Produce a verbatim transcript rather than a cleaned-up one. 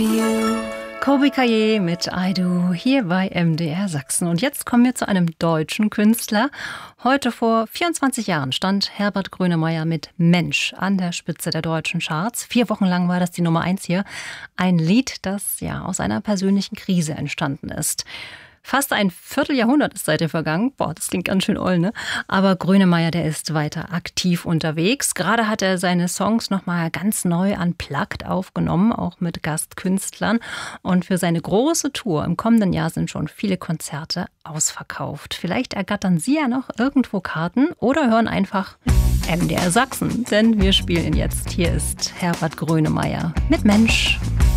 Colby Kaye mit I Do hier bei M D R Sachsen. Und jetzt kommen wir zu einem deutschen Künstler. Heute vor vierundzwanzig Jahren stand Herbert Grönemeyer mit Mensch an der Spitze der deutschen Charts. Vier Wochen lang war das die Nummer eins hier. Ein Lied, das ja aus einer persönlichen Krise entstanden ist. Fast ein Vierteljahrhundert ist seitdem vergangen. Boah, das klingt ganz schön oll, ne? Aber Grönemeyer, der ist weiter aktiv unterwegs. Gerade hat er seine Songs nochmal ganz neu unplugged aufgenommen, auch mit Gastkünstlern. Und für seine große Tour im kommenden Jahr sind schon viele Konzerte ausverkauft. Vielleicht ergattern Sie ja noch irgendwo Karten oder hören einfach M D R Sachsen. Denn wir spielen ihn jetzt. Hier ist Herbert Grönemeyer mit Mensch.